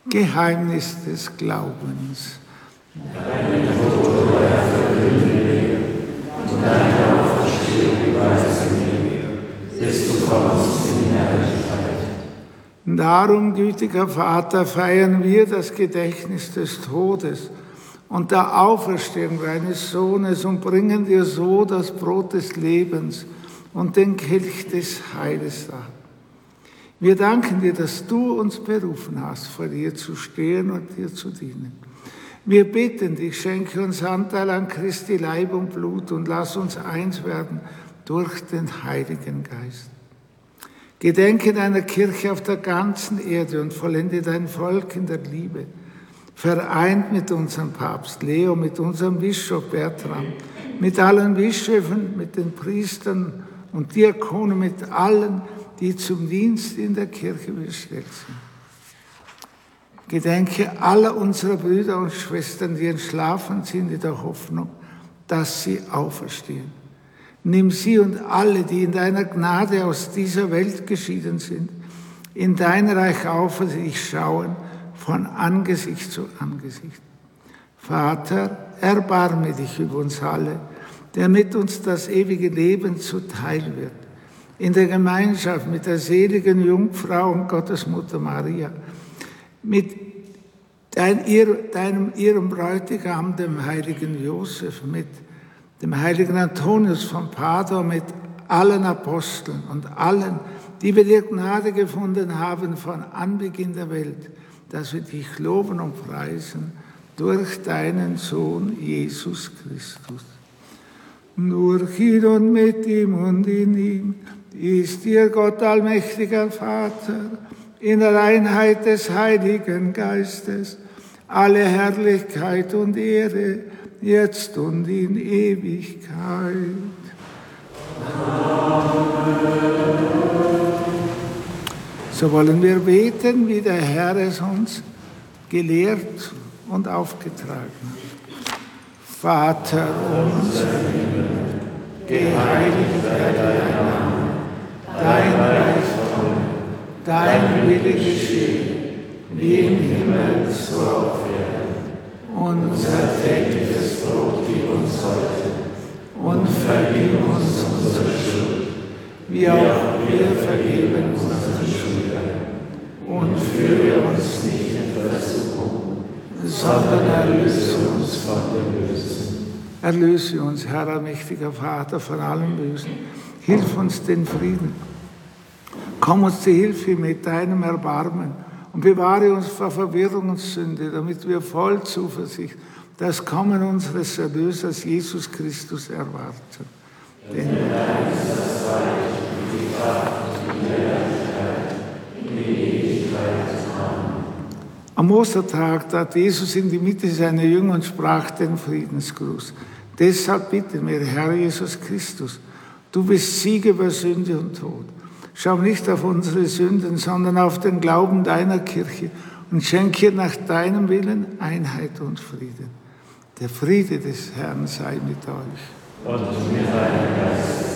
Geheimnis des Glaubens. Deinen Tod, o Herr, verkünden wir, und deine Auferstehung beweisen wir, bis du kommst in Herrlichkeit. Darum, gütiger Vater, feiern wir das Gedächtnis des Todes und der Auferstehung deines Sohnes und bringen dir so das Brot des Lebens und den Kelch des Heiles dar. Wir danken dir, dass du uns berufen hast, vor dir zu stehen und dir zu dienen. Wir bitten dich, schenke uns Anteil an Christi Leib und Blut und lass uns eins werden durch den Heiligen Geist. Gedenke deiner Kirche auf der ganzen Erde und vollende dein Volk in der Liebe, vereint mit unserem Papst Leo, mit unserem Bischof Bertram, mit allen Bischöfen, mit den Priestern und Diakonen, mit allen, die zum Dienst in der Kirche bestellt sind. Gedenke aller unserer Brüder und Schwestern, die entschlafen sind in der Hoffnung, dass sie auferstehen. Nimm sie und alle, die in deiner Gnade aus dieser Welt geschieden sind, in dein Reich auf, und dich schauen, von Angesicht zu Angesicht. Vater, erbarme dich über uns alle, damit uns das ewige Leben zuteil wird. In der Gemeinschaft mit der seligen Jungfrau und Gottesmutter Maria, mit ihrem Bräutigam, dem heiligen Josef, mit dem heiligen Antonius von Padua, mit allen Aposteln und allen, die bei dir Gnade gefunden haben von Anbeginn der Welt, dass wir dich loben und preisen durch deinen Sohn Jesus Christus. Durch ihn und mit ihm und in ihm ist dir Gott allmächtiger Vater, in der Einheit des Heiligen Geistes, alle Herrlichkeit und Ehre, jetzt und in Ewigkeit. So wollen wir beten, wie der Herr es uns gelehrt und aufgetragen hat. Vater unser, geheiligt werde dein Name, dein Reich komme, dein Wille geschehe, wie im Himmel, so auf Erden. Unser tägliches Brot gib uns heute und vergib uns unsere Schuld, wie auch wir vergeben unseren Schuldigern. Und führe uns nicht in Versuchung, sondern erlöse uns von dem Bösen. Erlöse uns, Herr allmächtiger Vater, von allem Bösen. Hilf uns den Frieden. Komm uns zu Hilfe mit deinem Erbarmen und bewahre uns vor Verwirrung und Sünde, damit wir voll Zuversicht das Kommen unseres Erlösers Jesus Christus erwarten. Denn dein ist das Reich und die Kraft und die Herrlichkeit in Ewigkeit. Amen. Am Ostertag trat Jesus in die Mitte seiner Jünger und sprach den Friedensgruß. Deshalb bitten wir, Herr Jesus Christus, du bist Sieger über Sünde und Tod. Schau nicht auf unsere Sünden, sondern auf den Glauben deiner Kirche und schenke ihr nach deinem Willen Einheit und Frieden. Der Friede des Herrn sei mit euch. Und mit deinem Geist.